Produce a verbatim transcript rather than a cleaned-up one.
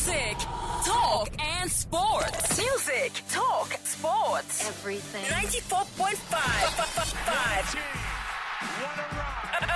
Music, talk, and sports. Music, talk, sports. Everything. ninety-four point five. Five. What a ride.